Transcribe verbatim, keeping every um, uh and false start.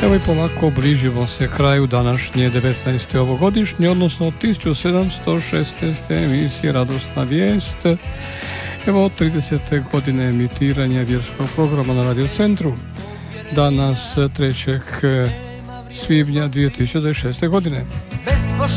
Evo i polako bližimo se kraju današnje devetnaeste ovogodišnje, odnosno tisuću sedamsto šesnaeste emisije Radosna vijest. Evo od tridesete godine emitiranja vjerskog programa na Radio Centru. Danas trećeg svibnja dvije tisuće šeste godine.